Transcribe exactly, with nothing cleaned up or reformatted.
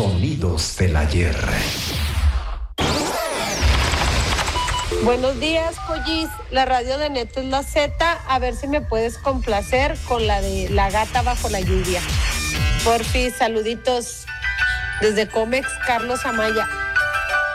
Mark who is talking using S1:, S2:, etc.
S1: sonidos del ayer.
S2: Buenos días, Pollis. La radio de Neto es la Z. A ver si me puedes complacer con la de La Gata Bajo la Lluvia. Porfi, saluditos desde Comex, Carlos Amaya.